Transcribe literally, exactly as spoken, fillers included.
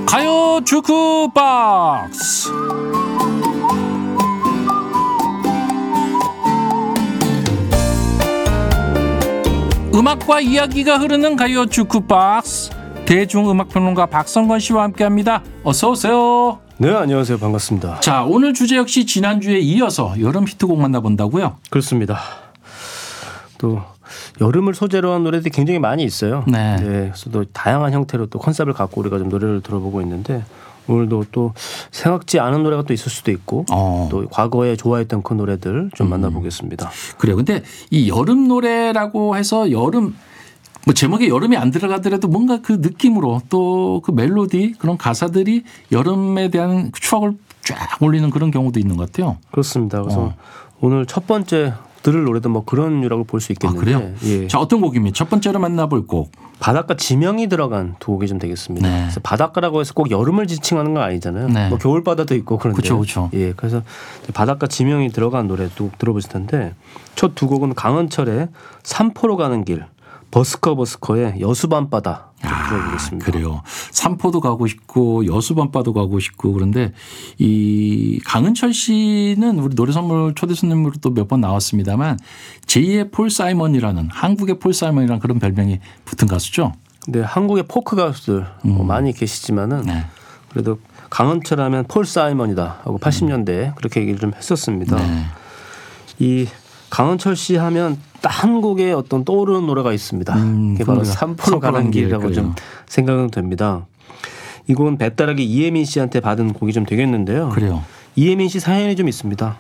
가요 주크박스. 음악과 이야기가 흐르는 가요 주크박스. 대중음악평론가 박성건 씨와 함께합니다. 어서 오세요. 네, 안녕하세요. 반갑습니다. 자, 오늘 주제 역시 지난주에 이어서 여름 히트곡 만나본다고요? 그렇습니다. 또 여름을 소재로 한 노래들이 굉장히 많이 있어요. 네. 네, 그래서 또 다양한 형태로 또 컨셉을 갖고 우리가 좀 노래를 들어보고 있는데 오늘도 또 생각지 않은 노래가 또 있을 수도 있고 어. 또 과거에 좋아했던 그 노래들 좀 음. 만나보겠습니다. 그래요. 근데 이 여름 노래라고 해서 여름 뭐 제목에 여름이 안 들어가더라도 뭔가 그 느낌으로 또 그 멜로디 그런 가사들이 여름에 대한 추억을 쫙 올리는 그런 경우도 있는 것 같아요. 그렇습니다. 그래서 어. 오늘 첫 번째 들을 노래도 뭐 그런 류라고 볼 수 있겠는데. 아, 그래요? 예. 자, 어떤 곡입니까? 첫 번째로 만나볼 곡. 바닷가 지명이 들어간 두 곡이 좀 되겠습니다. 네. 그래서 바닷가라고 해서 꼭 여름을 지칭하는 건 아니잖아요. 네. 뭐 겨울 바다도 있고 그런데. 그렇죠, 그렇죠. 예, 그래서 바닷가 지명이 들어간 노래 두 곡 들어보실 텐데 첫 두 곡은 강헌철의 삼포로 가는 길, 버스커 버스커의 여수 밤바다 아, 들어보겠습니다. 그래요. 삼포도 가고 싶고 여수 밤바도 가고 싶고 그런데 이 강은철 씨는 우리 노래 선물 초대 손님으로 또 몇 번 나왔습니다만 제이의 폴 사이먼이라는 한국의 폴 사이먼이라는 그런 별명이 붙은 가수죠. 네, 한국의 포크 가수들 음. 뭐 많이 계시지만은 네. 그래도 강헌철 하면 폴 사이먼이다 하고 팔십 년대에 그렇게 얘기를 좀 했었습니다. 네. 이 강헌철 씨 하면 한 곡의 어떤 떠오르는 노래가 있습니다. 음, 그게 바로 그거가 삼포로 가는 길이라고 좀 생각은 됩니다. 이 곡은 배따라기 이혜민 씨한테 받은 곡이 좀 되겠는데요. 그래요. 이혜민 씨 사연이 좀 있습니다.